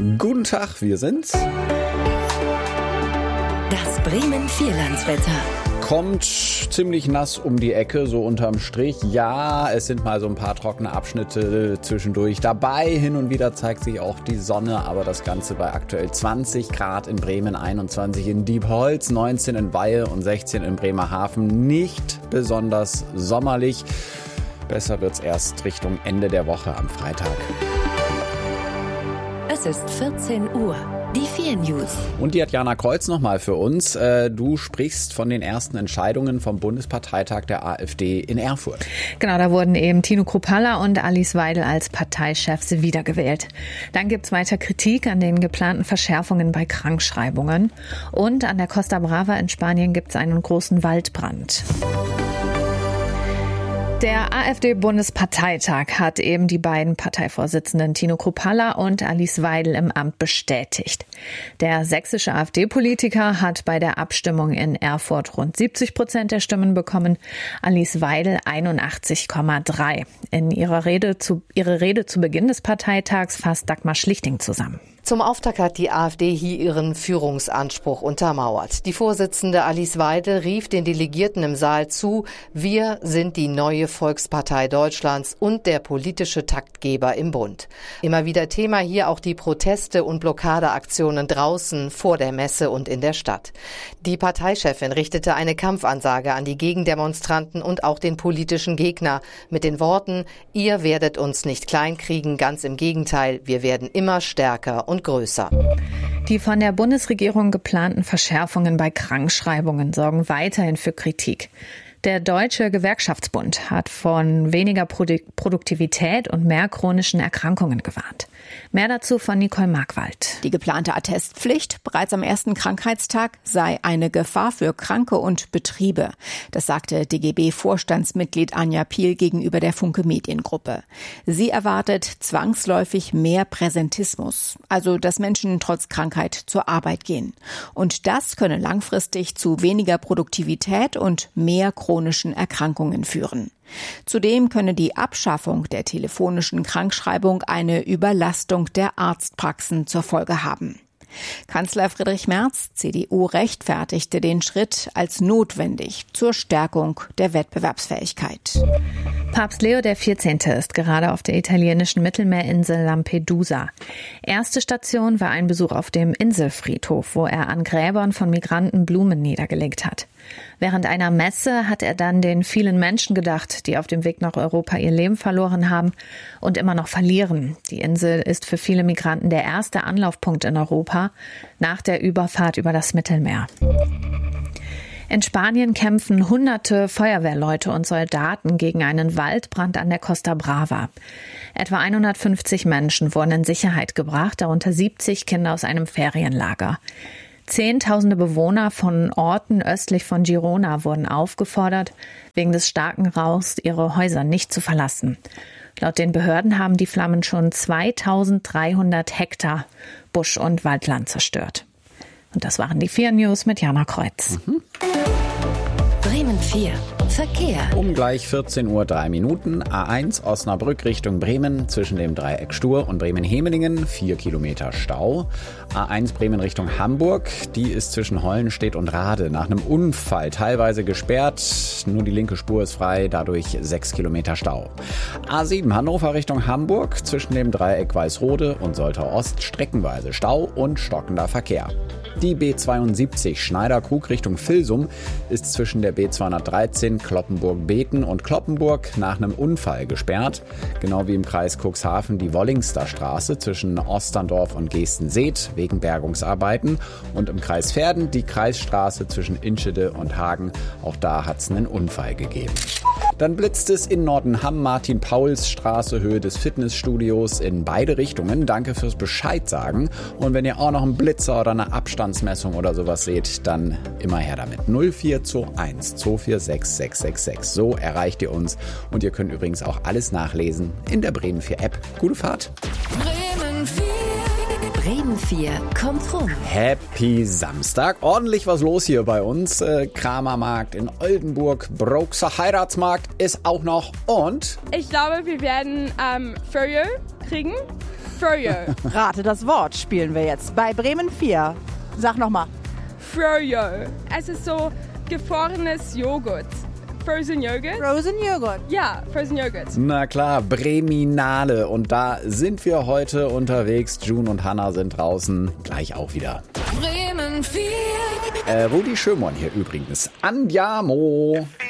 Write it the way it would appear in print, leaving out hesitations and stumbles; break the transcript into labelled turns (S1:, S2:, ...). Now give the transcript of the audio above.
S1: Guten Tag, wir sind's.
S2: Das Bremen Vierlandswetter.
S1: Kommt ziemlich nass um die Ecke, so unterm Strich. Ja, es sind mal so ein paar trockene Abschnitte zwischendurch dabei. Hin und wieder zeigt sich auch die Sonne, aber das Ganze bei aktuell 20 Grad in Bremen, 21 in Diepholz, 19 in Weihe und 16 in Bremerhaven. Nicht besonders sommerlich. Besser wird's erst Richtung Ende der Woche am Freitag.
S2: Es ist 14 Uhr. Die 4 News.
S1: Und die hat Jana Kreuz nochmal für uns. Du sprichst von den ersten Entscheidungen vom Bundesparteitag der AfD in Erfurt.
S3: Genau, da wurden eben Tino Kruppalla und Alice Weidel als Parteichefs wiedergewählt. Dann gibt's weiter Kritik an den geplanten Verschärfungen bei Krankschreibungen. Und an der Costa Brava in Spanien gibt's einen großen Waldbrand. Der AfD-Bundesparteitag hat eben die beiden Parteivorsitzenden Tino Kruppalla und Alice Weidel im Amt bestätigt. Der sächsische AfD-Politiker hat bei der Abstimmung in Erfurt rund 70% der Stimmen bekommen, Alice Weidel 81,3. Ihre Rede zu Beginn des Parteitags fasst Dagmar Schlichting zusammen.
S4: Zum Auftakt hat die AfD hier ihren Führungsanspruch untermauert. Die Vorsitzende Alice Weidel rief den Delegierten im Saal zu: Wir sind die neue Volkspartei Deutschlands und der politische Taktgeber im Bund. Immer wieder Thema hier auch die Proteste und Blockadeaktionen draußen, vor der Messe und in der Stadt. Die Parteichefin richtete eine Kampfansage an die Gegendemonstranten und auch den politischen Gegner mit den Worten: Ihr werdet uns nicht kleinkriegen, ganz im Gegenteil, wir werden immer stärker und größer.
S3: Die von der Bundesregierung geplanten Verschärfungen bei Krankschreibungen sorgen weiterhin für Kritik. Der Deutsche Gewerkschaftsbund hat von weniger Produktivität und mehr chronischen Erkrankungen gewarnt. Mehr dazu von Nicole Markwald.
S5: Die geplante Attestpflicht bereits am ersten Krankheitstag sei eine Gefahr für Kranke und Betriebe. Das sagte DGB-Vorstandsmitglied Anja Piel gegenüber der Funke Mediengruppe. Sie erwartet zwangsläufig mehr Präsentismus, also dass Menschen trotz Krankheit zur Arbeit gehen. Und das könne langfristig zu weniger Produktivität und mehr chronischen Erkrankungen führen. Zudem könne die Abschaffung der telefonischen Krankschreibung eine Überlastung der Arztpraxen zur Folge haben. Kanzler Friedrich Merz, CDU, rechtfertigte den Schritt als notwendig zur Stärkung der Wettbewerbsfähigkeit.
S3: Papst Leo XIV. Ist gerade auf der italienischen Mittelmeerinsel Lampedusa. Erste Station war ein Besuch auf dem Inselfriedhof, wo er an Gräbern von Migranten Blumen niedergelegt hat. Während einer Messe hat er dann den vielen Menschen gedacht, die auf dem Weg nach Europa ihr Leben verloren haben und immer noch verlieren. Die Insel ist für viele Migranten der erste Anlaufpunkt in Europa nach der Überfahrt über das Mittelmeer. In Spanien kämpfen hunderte Feuerwehrleute und Soldaten gegen einen Waldbrand an der Costa Brava. Etwa 150 Menschen wurden in Sicherheit gebracht, darunter 70 Kinder aus einem Ferienlager. Zehntausende Bewohner von Orten östlich von Girona wurden aufgefordert, wegen des starken Rauchs ihre Häuser nicht zu verlassen. Laut den Behörden haben die Flammen schon 2300 Hektar Busch- und Waldland zerstört. Und das waren die 4 News mit Jana Kreuz.
S2: Bremen 4. Verkehr.
S1: Um gleich 14 Uhr 3 Minuten. A1 Osnabrück Richtung Bremen zwischen dem Dreieck Stur und Bremen-Hemelingen 4 Kilometer Stau. A1 Bremen Richtung Hamburg, die ist zwischen Hollenstedt und Rade nach einem Unfall teilweise gesperrt. Nur die linke Spur ist frei, dadurch 6 Kilometer Stau. A7 Hannover Richtung Hamburg zwischen dem Dreieck Weißrode und Soltau Ost streckenweise Stau und stockender Verkehr. Die B72 Schneider-Krug Richtung Vilsum ist zwischen der B213 Cloppenburg-Beten und Cloppenburg nach einem Unfall gesperrt. Genau wie im Kreis Cuxhaven die Wollingster Straße zwischen Osterndorf und Geestenseth wegen Bergungsarbeiten. Und im Kreis Verden die Kreisstraße zwischen Inschede und Hagen. Auch da hat es einen Unfall gegeben. Dann blitzt es in Nordenham, Martin-Pauls-Straße, Höhe des Fitnessstudios in beide Richtungen. Danke fürs Bescheid sagen. Und wenn ihr auch noch einen Blitzer oder eine Abstandsmessung oder sowas seht, dann immer her damit. 0421 246 666. So erreicht ihr uns. Und ihr könnt übrigens auch alles nachlesen in der Bremen 4 App. Gute Fahrt.
S2: Bremen 4. Bremen 4 kommt rum.
S1: Happy Samstag. Ordentlich was los hier bei uns. Kramermarkt in Oldenburg, Broxer Heiratsmarkt ist auch noch. Und
S6: ich glaube, wir werden Feuer kriegen. Froyo.
S7: Rate das Wort spielen wir jetzt bei Bremen 4. Sag nochmal.
S6: Froyo. Es ist so gefrorenes Joghurt. Frozen Yogurt?
S7: Frozen Joghurt.
S6: Ja, Frozen Yogurt.
S1: Na klar, Breminale. Und da sind wir heute unterwegs. June und Hannah sind draußen. Gleich auch wieder.
S2: Bremen 4.
S1: Rudi Schömon hier übrigens. Andiamo.